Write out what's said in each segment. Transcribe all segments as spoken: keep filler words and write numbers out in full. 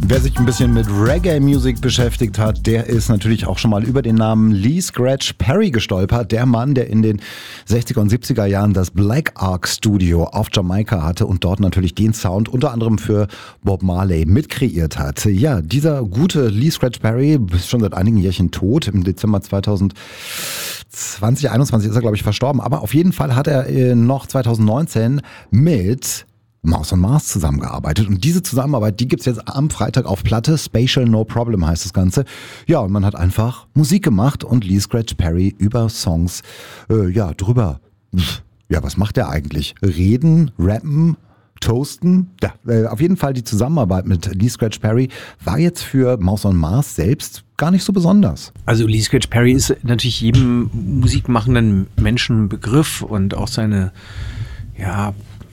Wer sich ein bisschen mit Reggae-Musik beschäftigt hat, der ist natürlich auch schon mal über den Namen Lee Scratch Perry gestolpert. Der Mann, der in den sechziger und siebziger Jahren das Black Ark Studio auf Jamaika hatte und dort natürlich den Sound unter anderem für Bob Marley mitkreiert hat. Ja, dieser gute Lee Scratch Perry ist schon seit einigen Jährchen tot. Im Dezember zweitausendzwanzig, einundzwanzig ist er, glaube ich, verstorben. Aber auf jeden Fall hat er noch zweitausendneunzehn mit Mouse on Mars zusammengearbeitet. Und diese Zusammenarbeit, die gibt's jetzt am Freitag auf Platte. Spatial No Problem heißt das Ganze. Ja, und man hat einfach Musik gemacht und Lee Scratch Perry über Songs, äh, ja, drüber. Ja, was macht er eigentlich? Reden, rappen, toasten? Ja, äh, auf jeden Fall die Zusammenarbeit mit Lee Scratch Perry war jetzt für Mouse on Mars selbst gar nicht so besonders. Also Lee Scratch Perry ist natürlich jedem musikmachenden Menschen ein Begriff und auch seine, ja,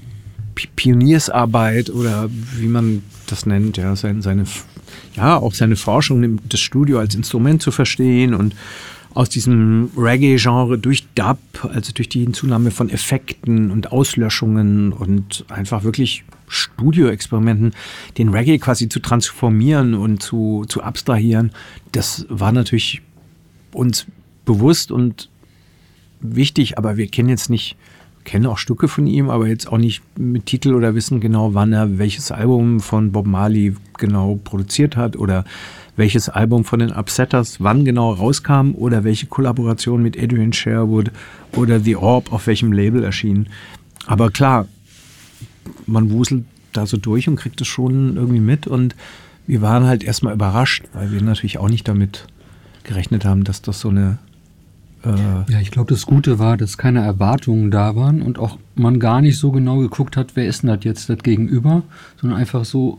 Pioniersarbeit oder wie man das nennt, ja, seine, seine, ja, auch seine Forschung, das Studio als Instrument zu verstehen und aus diesem Reggae-Genre durch Dub, also durch die Hinzunahme von Effekten und Auslöschungen und einfach wirklich Studioexperimenten, den Reggae quasi zu transformieren und zu, zu abstrahieren, das war natürlich uns bewusst und wichtig, aber wir kennen jetzt nicht kenne auch Stücke von ihm, aber jetzt auch nicht mit Titel oder wissen genau, wann er welches Album von Bob Marley genau produziert hat oder welches Album von den Upsetters wann genau rauskam oder welche Kollaboration mit Adrian Sherwood oder The Orb auf welchem Label erschien. Aber klar, man wuselt da so durch und kriegt es schon irgendwie mit und wir waren halt erstmal überrascht, weil wir natürlich auch nicht damit gerechnet haben, dass das so eine Ja, ich glaube, das Gute war, dass keine Erwartungen da waren und auch man gar nicht so genau geguckt hat, wer ist denn das jetzt das Gegenüber, sondern einfach so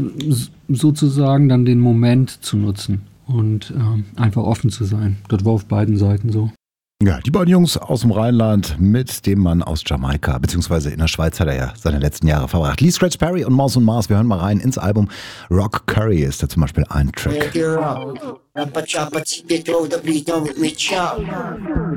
sozusagen dann den Moment zu nutzen und äh, einfach offen zu sein. Das war auf beiden Seiten so. Ja, die beiden Jungs aus dem Rheinland mit dem Mann aus Jamaika, beziehungsweise in der Schweiz hat er ja seine letzten Jahre verbracht. Lee Scratch Perry und Mouse on Mars, wir hören mal rein ins Album. Rock Curry ist da zum Beispiel ein Track.